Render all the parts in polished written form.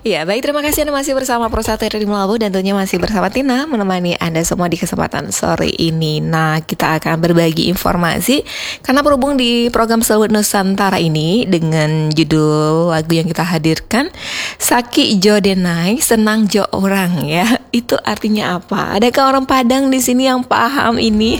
Ya, baik, terima kasih Anda masih bersama Prosata dari Melabu dan tentunya masih bersama Tina menemani Anda semua di kesempatan sore ini. Nah, kita akan berbagi informasi karena berhubung di program Selawat Nusantara ini dengan judul lagu yang kita hadirkan Saki Jo Denai, Senang Jo Orang ya. Itu artinya apa? Adakah orang Padang di sini yang paham ini?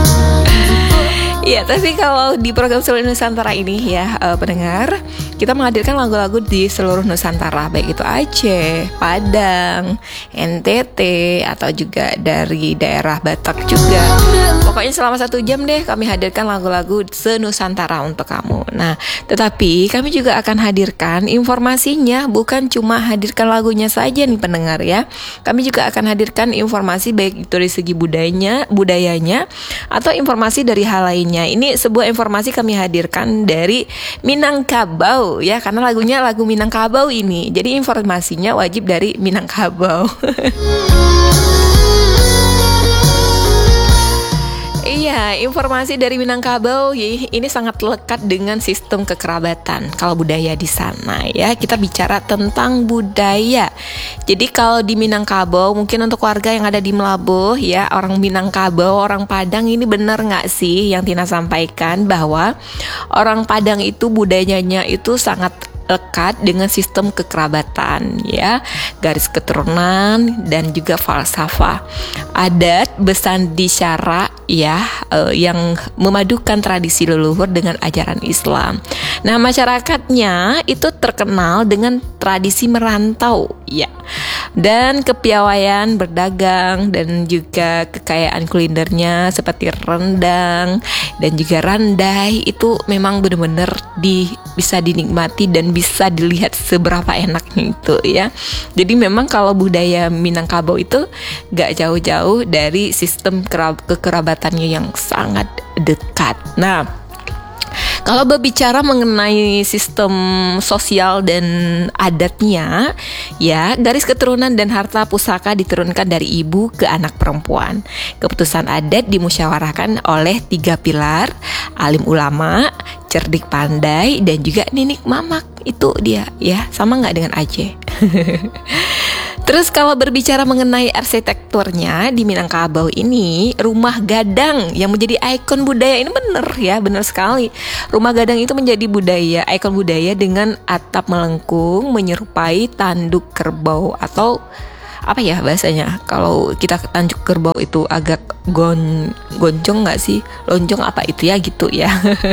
Ya, tapi kalau di program Seluruh Nusantara ini ya pendengar, kita menghadirkan lagu-lagu di seluruh Nusantara, baik itu Aceh, Padang, NTT, atau juga dari daerah Batak juga. Pokoknya selama 1 jam deh kami hadirkan lagu-lagu se-Nusantara untuk kamu. Nah, tetapi kami juga akan hadirkan informasinya, bukan cuma hadirkan lagunya saja nih pendengar ya. Kami juga akan hadirkan informasi baik itu dari segi budayanya, atau informasi dari hal lainnya. Ini sebuah informasi kami hadirkan dari Minangkabau ya, karena lagunya lagu Minangkabau ini. Jadi informasinya wajib dari Minangkabau. Iya, informasi dari Minangkabau ini sangat lekat dengan sistem kekerabatan. Kalau budaya di sana ya, kita bicara tentang budaya. Jadi kalau di Minangkabau, mungkin untuk warga yang ada di Melabuh ya, orang Minangkabau, orang Padang, ini benar nggak sih yang Tina sampaikan bahwa orang Padang itu budayanya itu sangat lekat dengan sistem kekerabatan ya, garis keturunan dan juga falsafah adat besandi syara ya, yang memadukan tradisi leluhur dengan ajaran Islam. Nah, masyarakatnya itu terkenal dengan tradisi merantau ya, dan kepiawaian berdagang, dan juga kekayaan kulinernya seperti rendang dan juga randai itu memang benar-benar bisa dinikmati dan bisa dilihat seberapa enaknya itu ya. Jadi memang kalau budaya Minangkabau itu gak jauh-jauh dari sistem kekerabatannya yang sangat dekat. Nah, kalau berbicara mengenai sistem sosial dan adatnya, ya, garis keturunan dan harta pusaka diturunkan dari ibu ke anak perempuan. Keputusan adat dimusyawarahkan oleh 3 pilar, alim ulama, cerdik pandai, dan juga ninik mamak. Itu dia, ya, sama nggak dengan Aceh? Terus kalau berbicara mengenai arsitekturnya di Minangkabau ini, rumah gadang yang menjadi ikon budaya ini benar sekali. Rumah gadang itu menjadi ikon budaya dengan atap melengkung menyerupai tanduk kerbau, atau apa ya bahasanya? Kalau kita tanduk kerbau itu agak gonjong nggak sih? Lonjong apa itu ya gitu ya.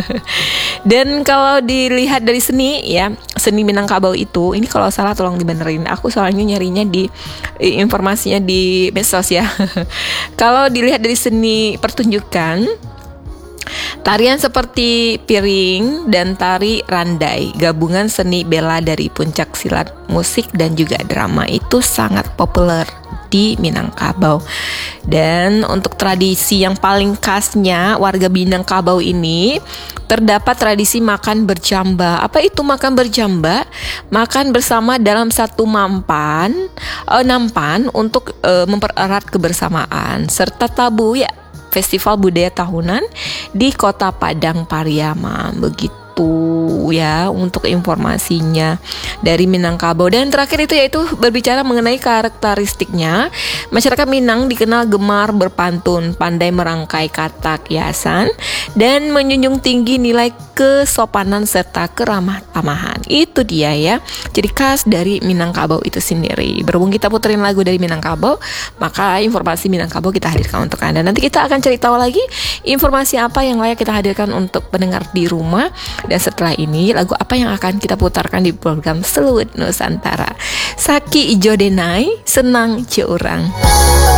Dan kalau dilihat dari seni ya, seni Minangkabau itu, ini kalau salah tolong dibenerin. Aku soalnya nyarinya di informasinya di medsos ya. Kalau dilihat dari seni pertunjukan, tarian seperti piring dan tari randai, gabungan seni bela dari puncak silat, musik, dan juga drama itu sangat populer di Minangkabau. Dan untuk tradisi yang paling khasnya warga Minangkabau ini, terdapat tradisi makan berjamba. Apa itu makan berjamba? Makan bersama dalam satu nampan untuk mempererat kebersamaan, serta tabu ya, festival budaya tahunan di Kota Padang Pariaman. Begitu ya untuk informasinya dari Minangkabau. Dan terakhir itu yaitu berbicara mengenai karakteristiknya. Masyarakat Minang dikenal gemar berpantun, pandai merangkai kata kiasan, dan menjunjung tinggi nilai kesopanan serta keramah tamahan. Itu dia ya, jadi khas dari Minangkabau itu sendiri. Berhubung kita puterin lagu dari Minangkabau, maka informasi Minangkabau kita hadirkan untuk Anda. Nanti kita akan cari tahu lagi informasi apa yang layak kita hadirkan untuk pendengar di rumah. Dan setelah ini, lagu apa yang akan kita putarkan di program Selawat Nusantara? Saki Jo Denai, Senang Jo Orang.